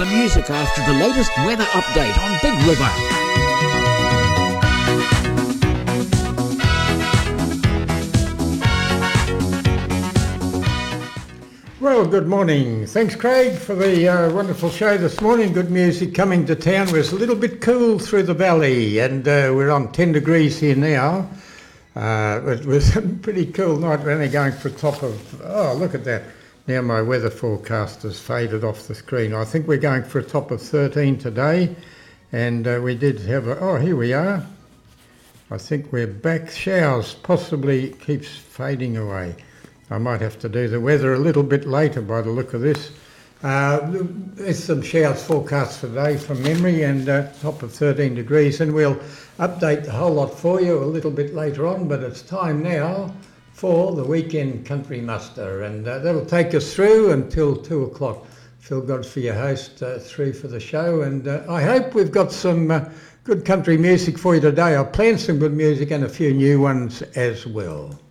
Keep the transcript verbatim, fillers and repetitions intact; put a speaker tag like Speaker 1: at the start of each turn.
Speaker 1: The music after the latest weather update on Big River.
Speaker 2: Well, good morning. Thanks, Craig, for the uh, wonderful show this morning. Good music coming to town. It was a little bit cool through the valley, and uh, we're on ten degrees here now. Uh, it was a pretty cool night. We're only going for a top of, oh, look at that. Now my weather forecast has faded off the screen. I think we're going for a top of thirteen today, and uh, we did have a, oh, here we are. I think we're back. Showers possibly keeps fading away. I might have to do the weather a little bit later by the look of this. Uh, there's some showers forecast for today from memory, and uh, top of thirteen degrees, and we'll update the whole lot for you a little bit later on, but it's time now for the weekend country muster, and uh, that'll take us through until two o'clock. Phil Godfrey, your host, uh, through for the show, and uh, I hope we've got some uh, good country music for you today. I've planned some good music and a few new ones as well.